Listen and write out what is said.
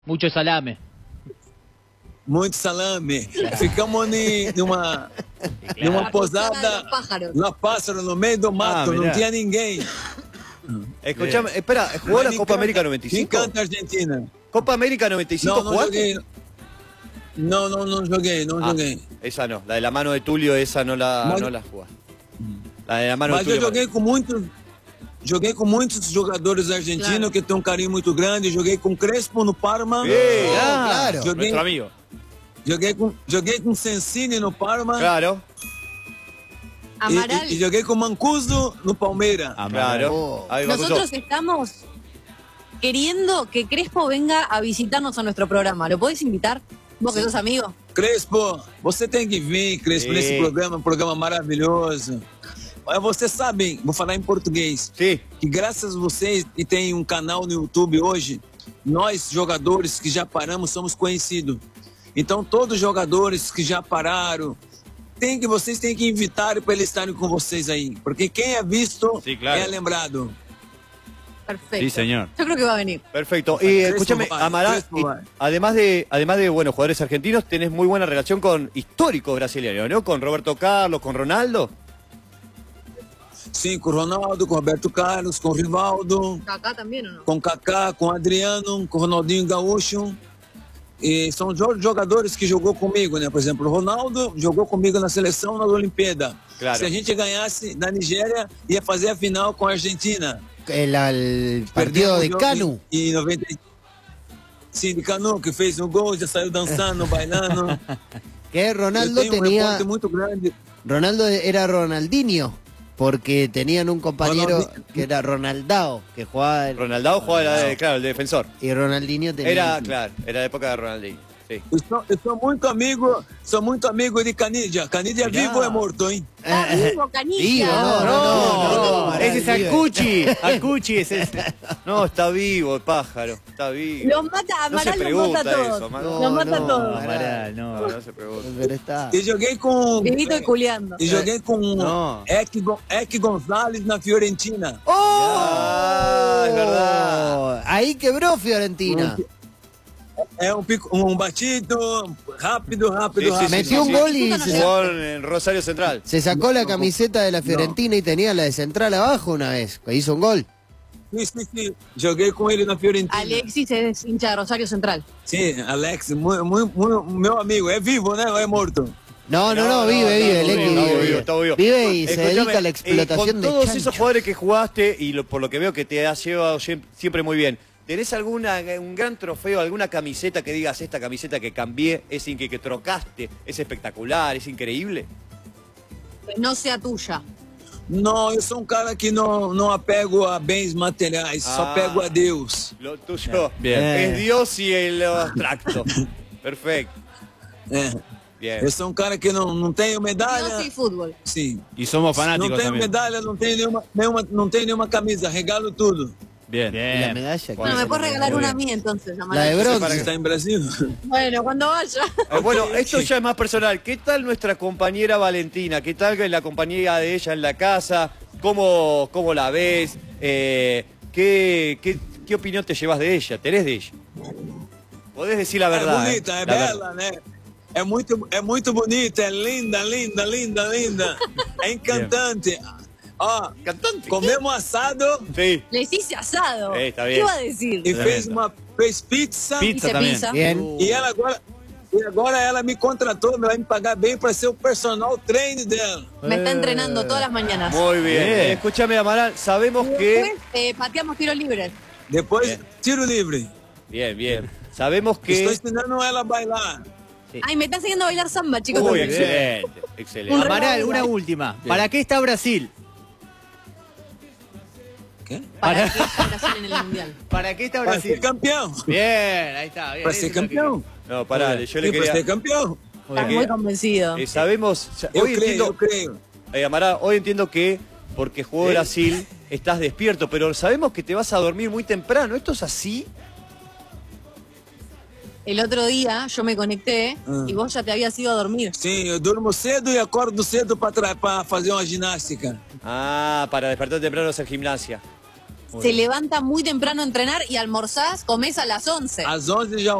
Mucho salame. Muito salame. Ficamos numa posada, no pássaro, no meio do mato, não tinha ninguém. Escuchame, espera, ¿jugó la Copa América 95? Me encanta a Argentina. ¿Copa América 95 não jugaste? joguei. Não joguei. Esa no, la de la mano de Tulio, esa no la jugaste. La de la mano de Mas eu Tulio. joguei com muitos jogadores argentinos que têm um carinho muito grande. Joguei com Crespo no Parma. Claro, Joguei, nuestro amigo. joguei com Sensini no Parma. Claro. Amaral, E joguei com Mancuso no Palmeiras. Claro. Ahí va, nosotros estamos queriendo que Crespo venga a visitarnos a nuestro programa. ¿Lo podés invitar? Vos que sos amigo. Crespo, você tem que vir, Crespo, nesse programa, um programa maravilhoso. Mas vocês sabem, vou falar em português, Sí. que graças a vocês que tem um canal no YouTube hoje, nós jogadores que já paramos somos conhecidos. Então todos os jogadores que já pararam, vocês têm que invitar para eles estarem com vocês aí, porque quem é visto é lembrado. Perfecto. Sí, señor. Yo creo que va a venir. Perfecto. Y Crespo escúchame, va, Amaral, Crespo va. además de buenos jugadores argentinos, tenés muy buena relación con históricos brasileños, ¿no? Con Roberto Carlos, con Ronaldo. Sim, com o Ronaldo, com o Roberto Carlos, com o Rivaldo, ¿Acá también o no? com o Kaká, com o Adriano, com o Ronaldinho Gaúcho. E são jogadores que jogou comigo, né? Por exemplo, o Ronaldo jogou comigo na seleção na Olimpíada. Claro. Se a gente ganhasse da Nigéria, ia fazer a final com a Argentina. El partido de Canu. Em 90. Sim, de Canu, que fez um gol, já saiu dançando, bailando. Que Ronaldo Eu tenho tenía. repórter muito grande. Ronaldo era Ronaldinho. Porque tenían un compañero Ronaldinho. que era Ronaldao, que jugaba. Ronaldo jugaba, claro, el defensor. Y Ronaldinho tenía. Era, claro, era la época de Ronaldinho. Sí. Eu sou muito amigo de Canidia. Canidia é vivo ou é morto, hein? Está vivo, Canilla. Vivo, no, Ese es Acuchi. Acuchi es ese. No, está vivo el pájaro, está vivo. Los mata, No se Amaral los pregunta mata a todos. eso, Amaral. Los mata a no, todos. Amaral, no. No se pregunta. Pero está. E joguei com. Vivito y culiando. E joguei com No. Eck Gonzalez na Fiorentina. Ah, es verdad. Oh, ahí quebró Fiorentina. É um batido, rápido. Metió un gol y Jugó en Rosario Central. se sacó la camiseta de la Fiorentina y tenía la de Central abajo una vez. Que hizo un gol. Sim. Joguei com ele na Fiorentina. Alexis es hincha de Rosario Central. Sim, Alex, meu amigo. É vivo, né? Ou é morto? No, vive, Leque Está vivo. Vive y se Escuchame, dedica a la explotación con de todos chancho. esos jugadores que jugaste y por lo que veo que te has llevado siempre muy bien, ¿tenés un gran trofeo, alguna camiseta que digas, esta camiseta que cambié, que trocaste, es espectacular, es increíble? Que no sea tuya. Não, eu sou um cara que não apego a bens materiais, só pego a Deus. Lo tuyo Bien. es Dios y el abstracto. Perfecto. Bien. Eu sou um cara que não tenho medalha. Dios y fútbol. Sim. Y somos Não fanáticos tenho también. medalha, não tenho nenhuma camisa, regalo tudo. Bien. Y la medalla. Bueno, me puedes regalar una a mí entonces, La Amaral. de Para que bronce. está em Brasil. Bueno, cuando vaya. Bueno, esto ya es más personal. ¿Qué tal nuestra compañera Valentina? ¿Qué tal la compañía de ella en la casa? ¿Cómo la ves? ¿Qué opinión te llevas de ella? ¿Tenés de ella? Podés decir la verdad. É bonita, é La verdad. bela, né? É muito bonita, é linda. É encantante. Ó, Cantante. comemos assado Sí. Le hiciste asado. Está ¿Qué bien. va a decir? e fez pizza. Pizza Hice también. pizza. Bien. E agora ela me contratou, vai me pagar bem para ser o personal trainer dela. Me está entrenando todas las mañanas. Muy bien. Bien. Escúchame, Amaral, sabemos que... Después, pateamos tiro libre. Depois, Bien. tiro livre. Bien. Sabemos Estou que... ensinando ela a bailar. Ay, me está enseñando a bailar samba, chicos. Uy, también. excelente. Un Amaral, una última. ¿Para qué está Brasil? ¿Qué? Para que está Brasil en el mundial. ¿Para qué está Para Brasil? ser campeão. Bien, ahí está. Bien, Para eso ser es lo que- campeão. No, pará, yo le Sim, para ser quería... campeão. Estás muy convencido. Sabemos... Eu Hoy entiendo... creio. Amaral, hoy entiendo que porque jugó Brasil estás despierto, pero sabemos que te vas a dormir muy temprano. ¿Esto es así? El otro día yo me conecté y vos ya te habías ido a dormir. Sim, eu durmo cedo e acordo cedo para fazer uma ginástica. Ah, para despertar temprano hacer gimnasia. se levanta muy temprano a entrenar y almorzás, comés a las 11. Às 11 já